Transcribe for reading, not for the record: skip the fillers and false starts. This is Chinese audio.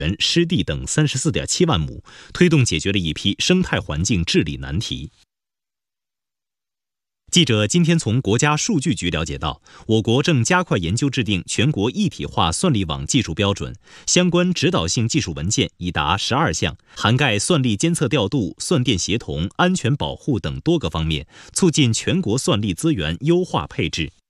湿地等34.7万亩，推动解决了一批生态环境治理难题。记者今天从国家数据局了解到，我国正加快研究制定全国一体化算力网技术标准，相关指导性技术文件已达12项，涵盖算力监测调度、算电协同、安全保护等多个方面，促进全国算力资源优化配置。